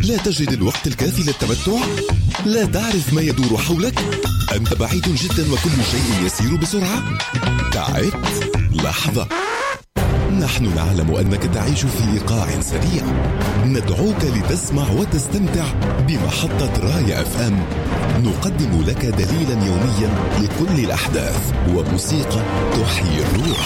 لا تجد الوقت الكافي للتمتع؟ لا تعرف ما يدور حولك؟ أنت بعيد جدا وكل شيء يسير بسرعة؟ تعبت؟ لحظة، نحن نعلم أنك تعيش في إيقاع سريع. ندعوك لتسمع وتستمتع بمحطة راية FM. نقدم لك دليلا يوميا لكل الأحداث وموسيقى تحيي الروح.